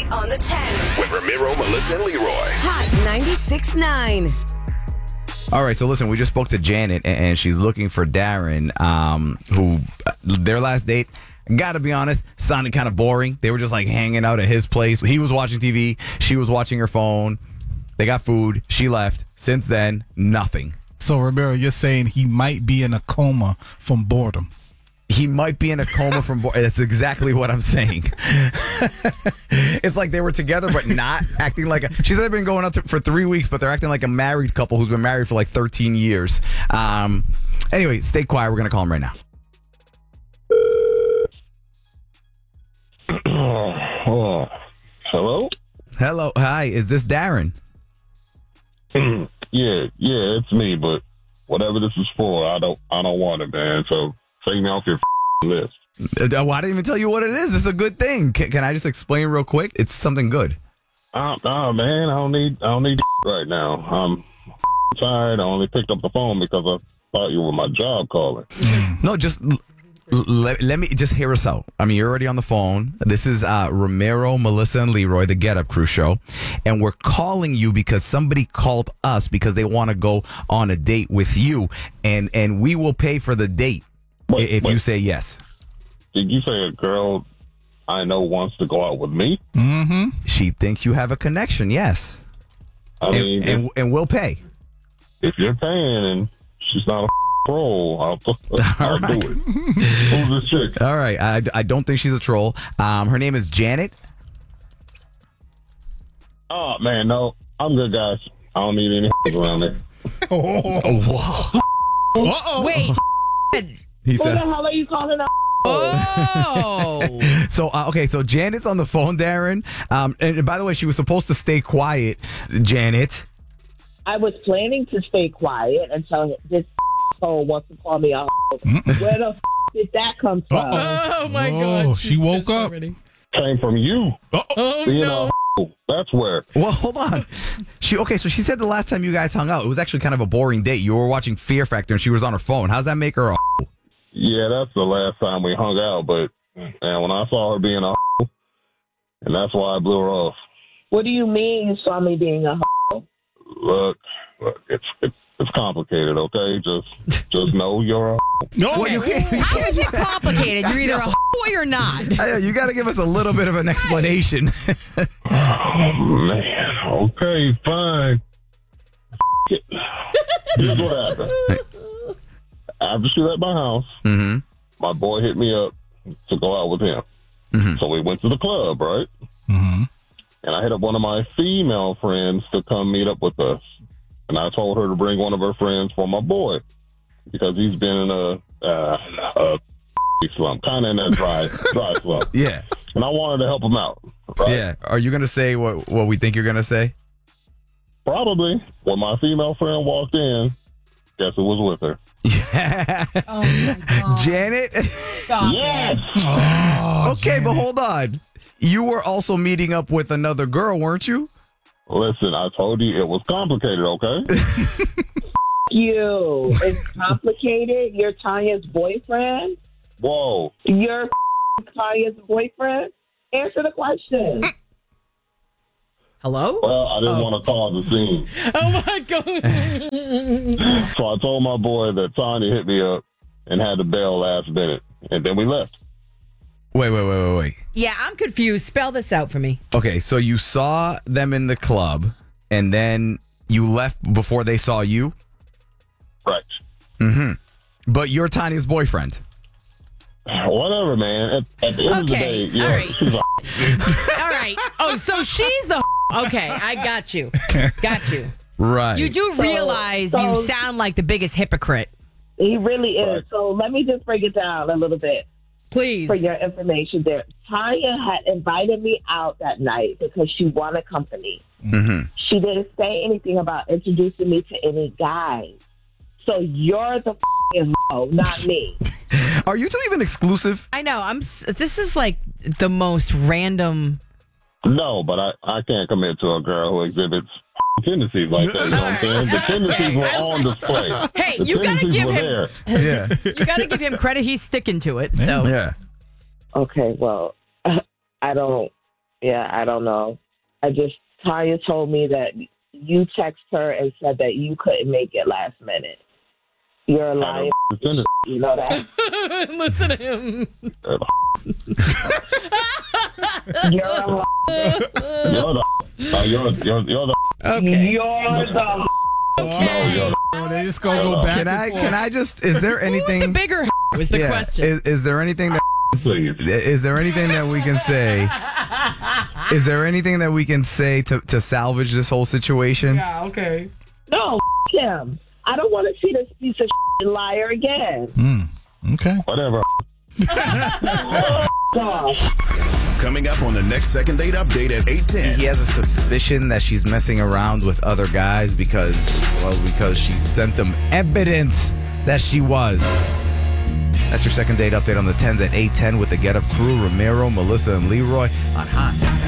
on the 10. With Ramiro, Melissa, and Leroy. Hot 96.9. All right, so listen, we just spoke to Janet, and she's looking for Darren, who their last date, gotta be honest, sounded kind of boring. They were just like hanging out at his place. He was watching TV. She was watching her phone. They got food. She left. Since then, nothing. So, Romero, you're saying he might be in a coma from boredom. He might be in a coma from boredom. That's exactly what I'm saying. It's like they were together, but not acting like a... She said they've been going out for 3 weeks, but they're acting like a married couple who's been married for like 13 years. Anyway, stay quiet. We're going to call him right now. Hello? Hello. Hi. Is this Darren? Yeah, it's me, but whatever this is for, I don't want it, man. So take me off your list. Well, I didn't even tell you what it is. It's a good thing. Can I just explain real quick? It's something good. Nah, man, I don't need right now. I'm tired. I only picked up the phone because I thought you were my job calling. No, just let me just hear us out. I mean, you're already on the phone. This is Romero, Melissa, and Leroy, the Get Up Crew show. And we're calling you because somebody called us because they want to go on a date with you. And we will pay for the date if you say yes. Did you say a girl I know wants to go out with me? Mm-hmm. She thinks you have a connection, yes. I mean, and we'll pay. if you're paying and she's not a troll, I'll do right. it. Who's this chick? All right. I don't think she's a troll. Her name is Janet. Oh, man, no. I'm good, guys. I don't need any around there. Whoa. Uh-oh. Wait. He Who the said. hell are you calling out? Oh. So, okay, so Janet's on the phone, Darren. And by the way, she was supposed to stay quiet, Janet. I was planning to stay quiet until this phone wants to call me out. Where the did that come from? Oh, my Oh, God. she woke up. Already. Came from you. Oh, You no. know, that's where. Well, hold on. So she said the last time you guys hung out, it was actually kind of a boring date. You were watching Fear Factor and she was on her phone. How's that make her a Yeah, that's the last time we hung out, but and when I saw her being a and that's why I blew her off. What do you mean you saw me being a Look, it's complicated, okay? Just know you're a No, Well, you can't. How is it complicated? You're either a or you're not. You got to give us a little bit of an explanation. Oh, man. Okay, fine. Here's what happened. After she left my house, my boy hit me up to go out with him. So we went to the club, right? Mm-hmm. And I hit up one of my female friends to come meet up with us. And I told her to bring one of her friends for my boy because he's been in a slump, kind of in that dry slump. Yeah. And I wanted to help him out. Right? Yeah. Are you going to say what we think you're going to say? Probably. When my female friend walked in, guess who was with her? Yeah. Oh, my God. Janet? Stop Yes! it. Oh, Okay, but Janet. hold on. You were also meeting up with another girl, weren't you? Listen, I told you it was complicated, okay? you? It's complicated. You're Tanya's boyfriend? Whoa. You're Tanya's boyfriend? Answer the question. Hello? Well, I didn't want to cause a scene. Oh, my God. So I told my boy that Tanya hit me up and had to bail last minute. And then we left. Wait. Yeah, I'm confused. Spell this out for me. Okay, so you saw them in the club, and then you left before they saw you? Right. But you're Tanya's boyfriend. Whatever, man. At the end of the day, Okay, yeah, all right. she's a All right. Oh, so she's the... Okay, I got you. Got you. Right. You do realize you sound like the biggest hypocrite. He really is. Right. So let me just break it down a little bit Please. for your information there. Tanya had invited me out that night because she wanted company. She didn't say anything about introducing me to any guys. So you're the not me. Are you two even exclusive? I know. This is like the most random... No, but I can't commit to a girl who exhibits tendencies like that. You know what I'm saying? The tendencies were on display. Hey, The you gotta tendencies give were him... there. Yeah. You gotta give him credit. He's sticking to it. So Yeah. Okay, well, I don't Yeah, I don't know. Tanya told me that you text her and said that you couldn't make it last minute. You're a liar. You know that. Listen to him. You're a liar. You're the. Okay. You're the. Okay. They just gonna go back. Can I just? Is there anything? Who's the bigger was the Yeah, question. Is there anything that? Please. Is there anything that we can say? Is there anything that we can say to salvage this whole situation? Yeah, okay. No, him. I don't want to see this piece of liar again. Okay. Whatever. Gosh. Coming up on the next second date update at 8:10. He has a suspicion that she's messing around with other guys because she sent them evidence that she was. That's your second date update on the 10s at 8:10 with the Get Up crew, Ramiro, Melissa, and Leroy on Hot